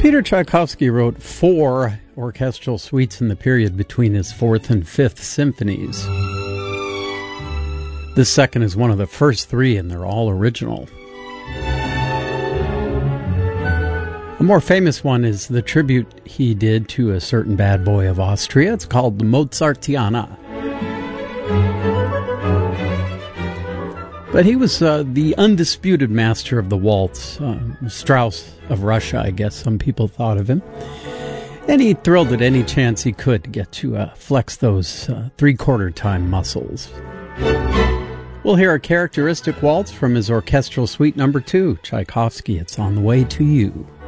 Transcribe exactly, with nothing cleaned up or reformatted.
Peter Tchaikovsky wrote four orchestral suites in the period between his fourth and fifth symphonies. This second is one of the first three, and they're all original. A more famous one is the tribute he did to a certain bad boy of Austria. It's called the Mozartiana. But he was uh, the undisputed master of the waltz, uh, Strauss of Russia, I guess some people thought of him. And he thrilled at any chance he could to get to uh, flex those uh, three-quarter time muscles. We'll hear a characteristic waltz from his orchestral suite number two, Tchaikovsky, It's on the Way to You.